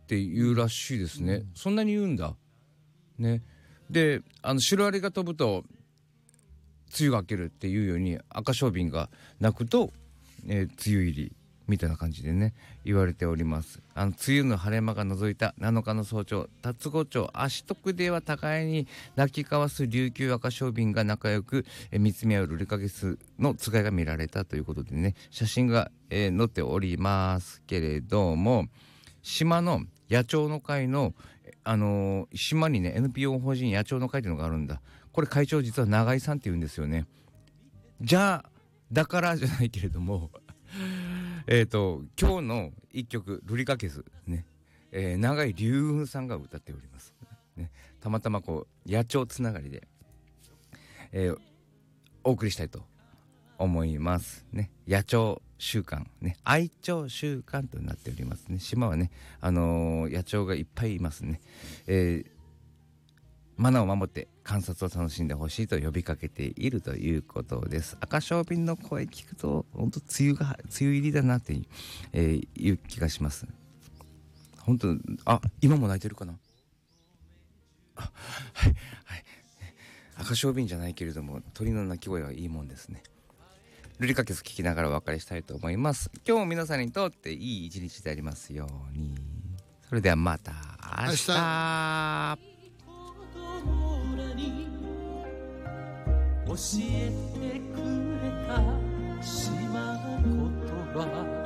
っていうらしいですね、そんなに言うんだね。でシロアリが飛ぶと梅雨が明けるっていうように、赤小瓶が鳴くと、梅雨入りみたいな感じでね言われております。梅雨の晴れ間が覗いた7日の早朝、龍郷町芦徳では互いに鳴き交わす琉球赤小瓶が仲良く見つめ合うルリカゲスのつがいが見られたということでね、写真が、載っておりますけれども、島の野鳥の会の、島にね NPO 法人野鳥の会というのがあるんだ。これ会長実は永井さんって言うんですよね。じゃあだからじゃないけれども今日の一曲ルリカケスね、永井龍雲さんが歌っております、ね、たまたまこう野鳥つながりで、お送りしたいと思いますね。野鳥週間ね、愛鳥週間となっておりますね。島はね野鳥がいっぱいいますね。マナーを守って観察を楽しんでほしいと呼びかけているということです。赤小瓶の声聞くと本当梅雨入りだなっていう、いう気がします。本当今も泣いてるかな。はい、赤小瓶じゃないけれども鳥の鳴き声はいいもんですね。ルリカケス聞きながらお別れしたいと思います。今日も皆さんにとっていい一日でありますように。それではまた明日。教えてくれた島の言葉